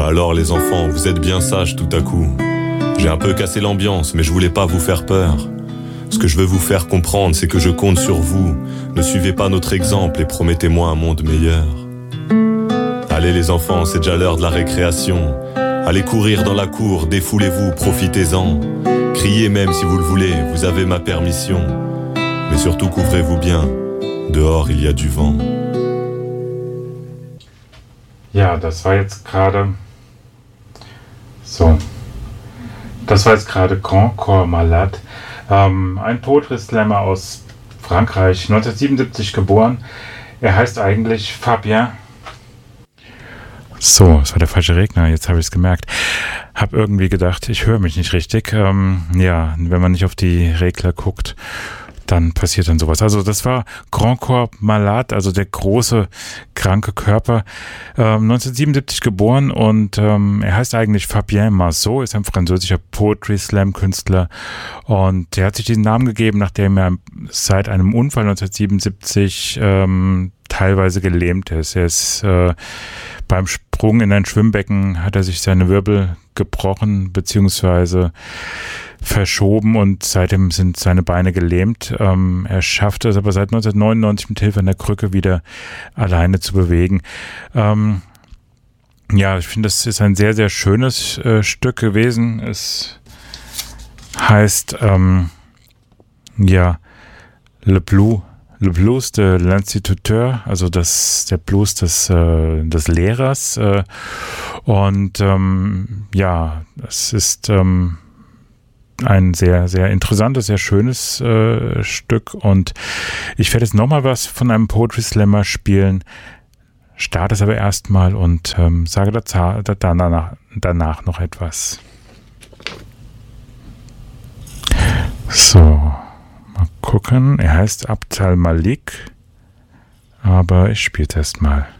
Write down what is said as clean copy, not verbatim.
Alors les enfants, vous êtes bien sages tout à coup. J'ai un peu cassé l'ambiance, mais je voulais pas vous faire peur. Ce que je veux vous faire comprendre, c'est que je compte sur vous. Ne suivez pas notre exemple et promettez-moi un monde meilleur. Allez les enfants, c'est déjà l'heure de la récréation. Allez courir dans la cour, défoulez-vous, profitez-en. Criez même si vous le voulez, vous avez ma permission. Mais surtout couvrez-vous bien, dehors il y a du vent. Ja, das war jetzt gerade Grand Corps Malade, ein Poetry Slammer aus Frankreich, 1977 geboren. Er heißt eigentlich Fabien. So, das war der falsche Regner, jetzt habe ich es gemerkt. Hab irgendwie gedacht, ich höre mich nicht richtig. Ja, wenn man nicht auf die Regler guckt, dann passiert dann sowas. Also das war Grand Corps Malade, also der große, kranke Körper. 1977 geboren und er heißt eigentlich Fabien Marceau, ist ein französischer Poetry Slam Künstler und der hat sich diesen Namen gegeben, nachdem er seit einem Unfall 1977 teilweise gelähmt ist. Er ist beim Sprung in ein Schwimmbecken hat er sich seine Wirbel gebrochen bzw. verschoben und seitdem sind seine Beine gelähmt. Er schafft es aber seit 1999 mit Hilfe einer Krücke wieder alleine zu bewegen. Ja, ich finde, das ist ein sehr, sehr schönes Stück gewesen. Es heißt Le Blues de l'Instituteur, also der Blues des Lehrers. Und ja, es ist ein sehr, sehr interessantes, sehr schönes Stück. Und ich werde jetzt nochmal was von einem Poetry Slammer spielen, starte es aber erstmal und sage danach noch etwas. So, mal gucken. Er heißt Abd al-Malik, aber ich spiele es erstmal.